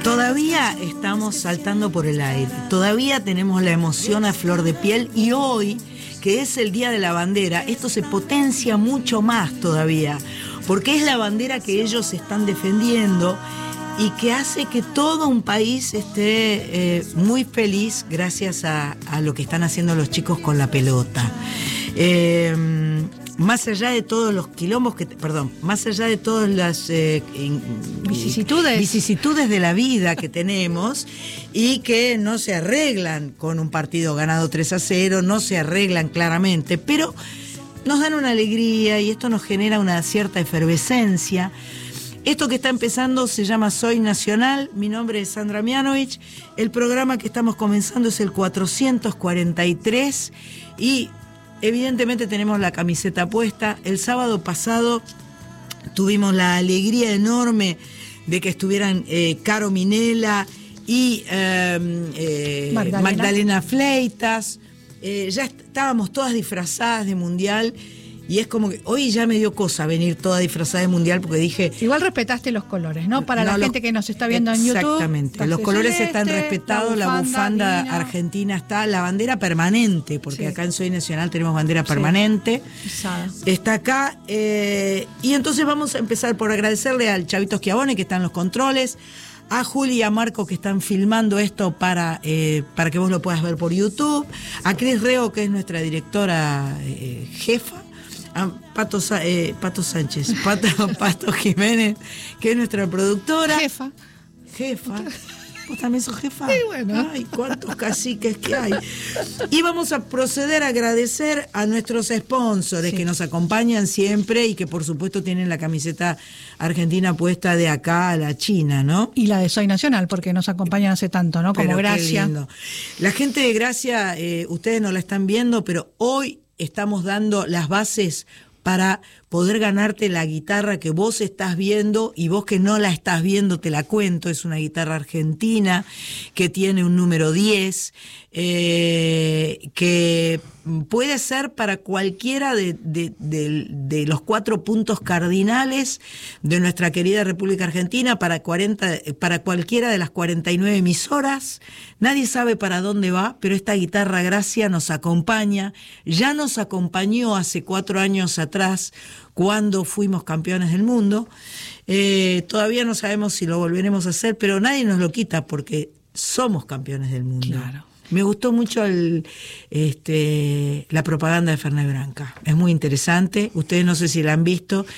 Todavía estamos saltando por el aire, todavía tenemos la emoción a flor de piel y hoy, que es el Día de la Bandera, esto se potencia mucho más todavía, porque es la bandera que ellos están defendiendo y que hace que todo un país esté muy feliz gracias a lo que están haciendo los chicos con la pelota. Más allá de todos los quilombos más allá de todas las vicisitudes de la vida que tenemos y que no se arreglan con un partido ganado 3-0, no se arreglan claramente, pero nos dan una alegría y esto nos genera una cierta efervescencia. Esto que está empezando se llama Soy Nacional, mi nombre es Sandra Mianovich, el programa que estamos comenzando es el 443 y evidentemente tenemos la camiseta puesta. El sábado pasado tuvimos la alegría enorme de que estuvieran Caro Minella y Magdalena Fleitas. Ya estábamos todas disfrazadas de mundial y es como que hoy ya me dio cosa venir toda disfrazada de mundial porque dije... Igual respetaste los colores, ¿no? Para la gente que nos está viendo en YouTube. Exactamente, los colores están respetados, la bufanda argentina está, la bandera permanente, porque acá en Soy Nacional tenemos bandera permanente, está acá, y entonces vamos a empezar por agradecerle al Chavito Schiavone que está en los controles, a Juli y a Marco que están filmando esto para que vos lo puedas ver por YouTube, a Cris Reo que es nuestra directora jefa, a Pato Sánchez, Pato Jiménez, que es nuestra productora. Jefa. ¿Vos también sos jefa? Sí, bueno. Ay, cuántos caciques que hay. Y vamos a proceder a agradecer a nuestros sponsors que nos acompañan siempre y que por supuesto tienen la camiseta argentina puesta de acá a la China, ¿no? Y la de Soy Nacional, porque nos acompañan hace tanto, ¿no? Como Gracia. La gente de Gracia, ustedes no la están viendo, pero hoy estamos dando las bases para poder ganarte la guitarra que vos estás viendo y vos que no la estás viendo te la cuento. Es una guitarra argentina que tiene un número 10, que puede ser para cualquiera de los 4 puntos cardinales de nuestra querida República Argentina, para cualquiera de las 49 emisoras. Nadie sabe para dónde va, pero esta guitarra Gracia nos acompaña. Ya nos acompañó hace 4 años atrás cuando fuimos campeones del mundo. Todavía no sabemos si lo volveremos a hacer, pero nadie nos lo quita porque somos campeones del mundo. Claro. Me gustó mucho la propaganda de Fernet Branca. Es muy interesante. Ustedes no sé si la han visto.